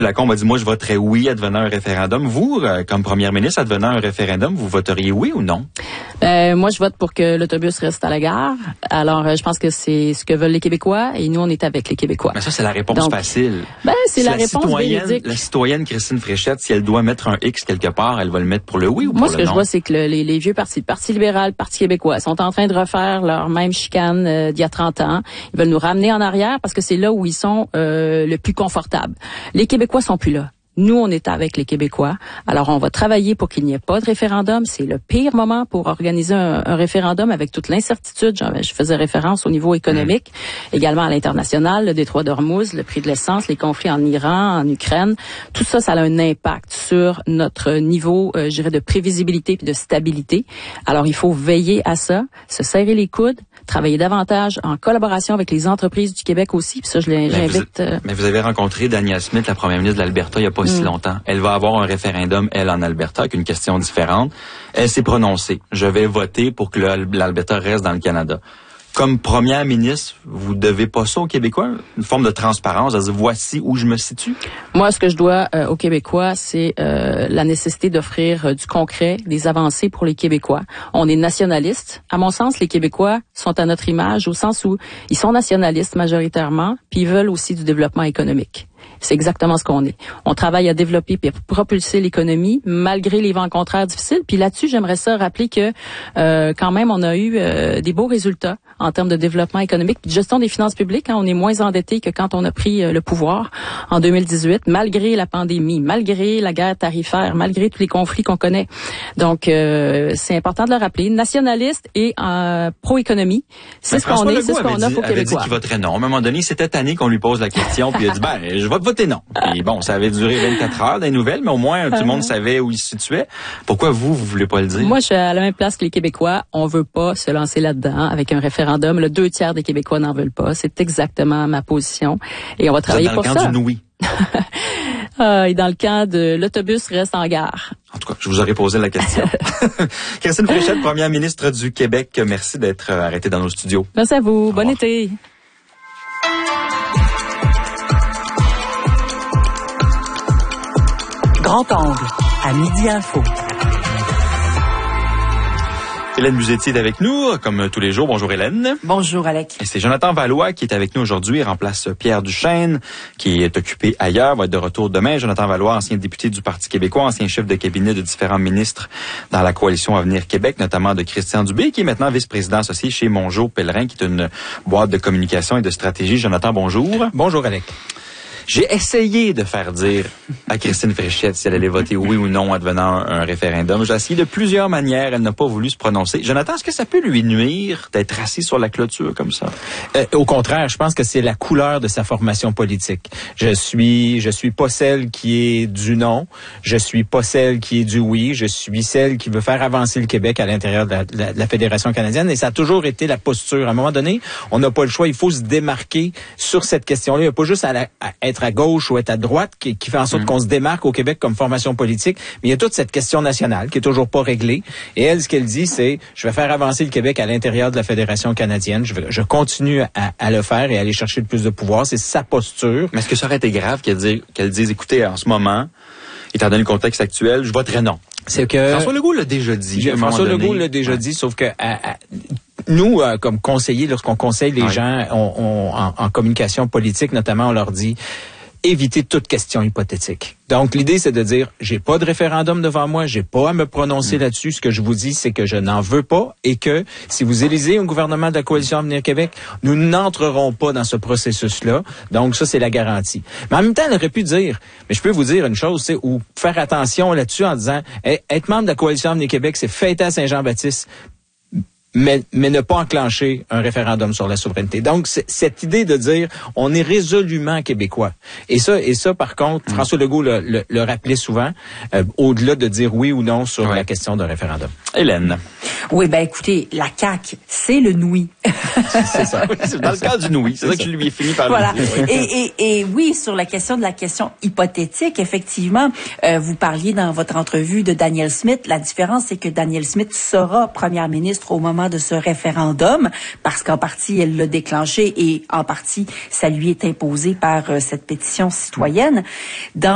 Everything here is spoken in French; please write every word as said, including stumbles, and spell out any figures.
Lacombe a dit, moi, je voterais oui advenant un référendum. Vous, euh, comme première ministre, advenant un référendum, vous voteriez oui ou non? Ben, moi, je vote pour que l'autobus reste à la gare. Alors, euh, je pense que c'est ce que veulent les Québécois et nous, on est avec les Québécois. Mais ça, c'est la réponse Donc, facile. Ben, c'est si la, la réponse citoyenne, véridique. La citoyenne Christine Fréchette, si elle doit mettre un X quelque part, elle va le mettre pour le oui ou moi, pour le non? Moi, ce que je vois, c'est que le, les, les vieux partis, le Parti libéral, le Parti québécois, sont en train de refaire leur même chicane euh, d'il y a trente ans. Ils veulent nous ramener en arrière parce que c'est là où ils sont euh, le plus confortables. Les Québécois sont plus là. Nous, on est avec les Québécois. Alors, on va travailler pour qu'il n'y ait pas de référendum. C'est le pire moment pour organiser un, un référendum avec toute l'incertitude. Je faisais référence au niveau économique, mmh. également à l'international, le détroit d'Ormuz, le prix de l'essence, les conflits en Iran, en Ukraine. Tout ça, ça a un impact sur notre niveau, euh, je dirais, de prévisibilité et de stabilité. Alors, il faut veiller à ça, se serrer les coudes, travailler davantage en collaboration avec les entreprises du Québec aussi. Puis ça, je l'invite. Mais, euh... mais vous avez rencontré Danielle Smith, la première ministre de l'Alberta, il y a pas si longtemps. Elle va avoir un référendum, elle, en Alberta, avec une question différente. Elle s'est prononcée. Je vais voter pour que l'Alberta reste dans le Canada. Comme première ministre, vous devez pas ça aux Québécois? Une forme de transparence, à dire voici où je me situe? Moi, ce que je dois euh, aux Québécois, c'est euh, la nécessité d'offrir euh, du concret, des avancées pour les Québécois. On est nationalistes. À mon sens, les Québécois sont à notre image au sens où ils sont nationalistes majoritairement, puis ils veulent aussi du développement économique. C'est exactement ce qu'on est. On travaille à développer et à propulser l'économie malgré les vents contraires difficiles. Puis là-dessus, j'aimerais ça rappeler que euh, quand même, on a eu euh, des beaux résultats en termes de développement économique puis de gestion des finances publiques. Hein. On est moins endetté que quand on a pris euh, le pouvoir en deux mille dix-huit, malgré la pandémie, malgré la guerre tarifaire, malgré tous les conflits qu'on connaît. Donc, euh, c'est important de le rappeler. Nationaliste et euh, pro-économie, c'est ce qu'on est, c'est ce qu'on offre aux Québécois. Il avait dit qu'il voterait non. À un moment donné, c'était tanné qu'on lui pose la question, puis il a dit, ben, je vais voter non. Puis bon, ça avait duré vingt-quatre heures des nouvelles, mais au moins tout le monde savait où il se situait. Pourquoi vous, vous voulez pas le dire? Moi, je suis à la même place que les Québécois. On veut pas se lancer là-dedans avec un référendum. Le deux tiers des Québécois n'en veulent pas. C'est exactement ma position. Et on va travailler pour ça. Dans le camp du oui. euh, et dans le camp de l'autobus reste en gare. En tout cas, je vous aurais posé la question. Christine Fréchette, première ministre du Québec, merci d'être arrêtée dans nos studios. Merci à vous. Bon été. Grand angle, à Midi Info. Hélène Buzetti est avec nous, comme tous les jours. Bonjour Hélène. Bonjour Alec. Et c'est Jonathan Vallois qui est avec nous aujourd'hui. Il remplace Pierre Duchesne, qui est occupé ailleurs, va être de retour demain. Jonathan Vallois, ancien député du Parti québécois, ancien chef de cabinet de différents ministres dans la coalition Avenir Québec, notamment de Christian Dubé, qui est maintenant vice-président associé chez Mongeau Pellerin, qui est une boîte de communication et de stratégie. Jonathan, bonjour. Bonjour Alec. J'ai essayé de faire dire à Christine Fréchette si elle allait voter oui ou non advenant un, un référendum. J'ai essayé de plusieurs manières. Elle n'a pas voulu se prononcer. Jonathan, est-ce que ça peut lui nuire d'être assis sur la clôture comme ça? Euh, au contraire, je pense que c'est la couleur de sa formation politique. Je suis, je suis pas celle qui est du non. Je suis pas celle qui est du oui. Je suis celle qui veut faire avancer le Québec à l'intérieur de la, de la, de la Fédération canadienne. Et ça a toujours été la posture. À un moment donné, on n'a pas le choix. Il faut se démarquer sur cette question-là. Il n'y a pas juste à, la, à être à gauche ou être à droite qui, qui fait en sorte mmh. qu'on se démarque au Québec comme formation politique. Mais il y a toute cette question nationale qui est toujours pas réglée. Et elle, ce qu'elle dit, c'est je vais faire avancer le Québec à l'intérieur de la Fédération canadienne. Je, vais, je continue à, à le faire et à aller chercher le plus de pouvoir. C'est sa posture. Mais est-ce que ça aurait été grave qu'elle dise, qu'elle dise écoutez, en ce moment, étant donné le contexte actuel, je voterais non? C'est que François Legault l'a déjà dit. François Legault l'a déjà ouais. dit, sauf que à, à, nous, euh, comme conseillers, lorsqu'on conseille les ouais. gens on, on, en, en communication politique, notamment, on leur dit éviter toute question hypothétique. Donc, l'idée, c'est de dire, j'ai pas de référendum devant moi, j'ai pas à me prononcer mmh. là-dessus. Ce que je vous dis, c'est que je n'en veux pas et que si vous élisez un gouvernement de la Coalition Avenir Québec, nous n'entrerons pas dans ce processus-là. Donc, ça, c'est la garantie. Mais en même temps, elle aurait pu dire, mais je peux vous dire une chose, c'est ou faire attention là-dessus en disant, hey, être membre de la Coalition Avenir Québec, c'est fêter à Saint-Jean-Baptiste. Mais, mais ne pas enclencher un référendum sur la souveraineté. Donc, cette idée de dire, on est résolument québécois. Et ça, et ça, par contre, mmh. François Legault le, le, le rappelait souvent, euh, au-delà de dire oui ou non sur ouais. la question d'un référendum. Hélène. Oui, ben écoutez, la C A Q, c'est le nouï. C'est ça. C'est dans le cas du nouï. C'est, c'est ça, ça que je lui ai fini par voilà. le dire. Et, et, et oui, sur la question de la question hypothétique, effectivement, euh, vous parliez dans votre entrevue de Danielle Smith. La différence, c'est que Danielle Smith sera première ministre au moment de ce référendum, parce qu'en partie, elle l'a déclenché et en partie, ça lui est imposé par euh, cette pétition citoyenne. Dans